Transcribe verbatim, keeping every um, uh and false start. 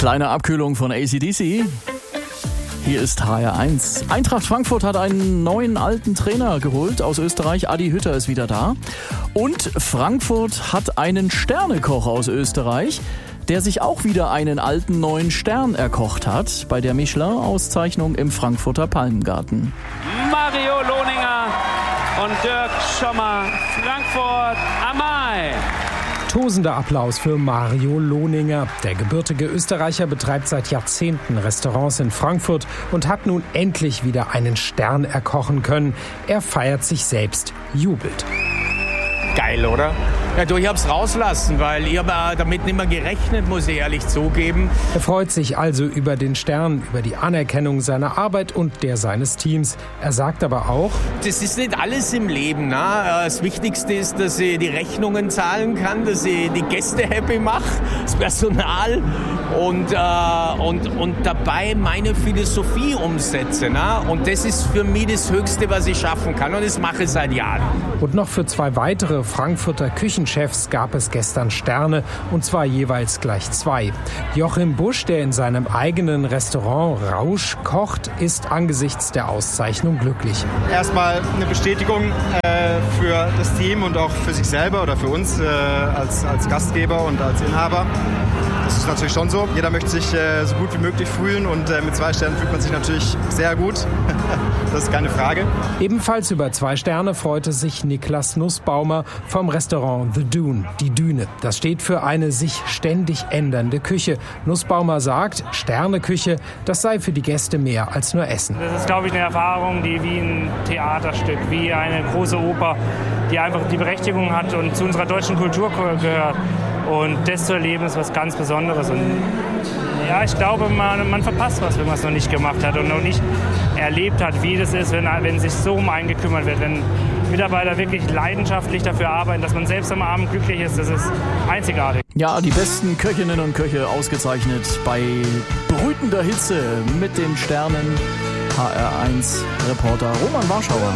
Kleine Abkühlung von A C D C. Hier ist H R eins. Eintracht Frankfurt hat einen neuen alten Trainer geholt aus Österreich. Adi Hütter ist wieder da. Und Frankfurt hat einen Sternekoch aus Österreich, der sich auch wieder einen alten neuen Stern erkocht hat bei der Michelin-Auszeichnung im Frankfurter Palmengarten. Mario Lohninger und Dirk Schommer, Frankfurt am Main. Tosender Applaus für Mario Lohninger. Der gebürtige Österreicher betreibt seit Jahrzehnten Restaurants in Frankfurt und hat nun endlich wieder einen Stern erkochen können. Er feiert sich selbst, jubelt. Geil, oder? Ja, du, ich hab's rauslassen, weil ich habe damit nicht mehr gerechnet, muss ich ehrlich zugeben. Er freut sich also über den Stern, über die Anerkennung seiner Arbeit und der seines Teams. Er sagt aber auch: Das ist nicht alles im Leben. Ne? Das Wichtigste ist, dass ich die Rechnungen zahlen kann, dass ich die Gäste happy mache, das Personal und, äh, und, und dabei meine Philosophie umsetze. Ne? Und das ist für mich das Höchste, was ich schaffen kann, und das mache ich seit Jahren. Und noch für zwei weitere Frankfurter Küchenchefs gab es gestern Sterne, und zwar jeweils gleich zwei. Joachim Busch, der in seinem eigenen Restaurant Rausch kocht, ist angesichts der Auszeichnung glücklich. Erstmal eine Bestätigung äh, für das Team und auch für sich selber oder für uns äh, als, als Gastgeber und als Inhaber. Das ist natürlich schon so. Jeder möchte sich äh, so gut wie möglich fühlen, und äh, mit zwei Sternen fühlt man sich natürlich sehr gut. Das ist keine Frage. Ebenfalls über zwei Sterne freute sich Niklas Nussbaumer vom Restaurant The Dune, die Düne. Das steht für eine sich ständig ändernde Küche. Nussbaumer sagt, Sterneküche, das sei für die Gäste mehr als nur Essen. Das ist, glaube ich, eine Erfahrung, die wie ein Theaterstück, wie eine große Oper, die einfach die Berechtigung hat und zu unserer deutschen Kultur gehört. Und das zu erleben ist was ganz Besonderes. Und ja, ich glaube, man, man verpasst was, wenn man es noch nicht gemacht hat und noch nicht erlebt hat, wie das ist, wenn, wenn sich so um einen gekümmert wird. Wenn Mitarbeiter wirklich leidenschaftlich dafür arbeiten, dass man selbst am Abend glücklich ist, das ist einzigartig. Ja, die besten Köchinnen und Köche ausgezeichnet bei brütender Hitze mit den Sternen. H R eins Reporter Roman Warschauer.